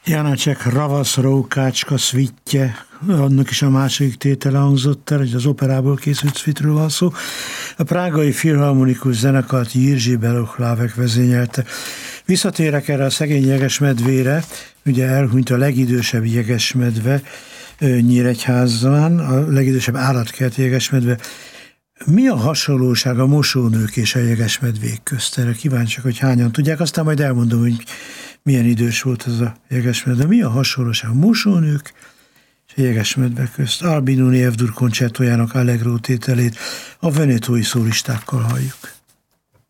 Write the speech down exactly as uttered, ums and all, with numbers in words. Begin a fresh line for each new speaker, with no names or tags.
Janacek Ravasz Rókácska szvittje, annak is a második tétele hangzott el, hogy az operából készült szvitről van szó. A prágai filharmonikus zenekart Jirzsi Belohlávek vezényelte. Visszatérek erre a szegény jegesmedvére, ugye elhunyt a legidősebb jegesmedve Nyíregyházán, a legidősebb állatkert jegesmedve. Mi a hasonlóság a mosónők és a jegesmedvék közt? Erre kíváncsiak, hogy hányan tudják, aztán majd elmondom, hogy milyen idős volt ez a jegesmedve. Mi a hasonlóság a mosónők és a jegesmedve közt? Albinoni F-dur koncertójának Allegro tételét a venetói szólistákkal halljuk.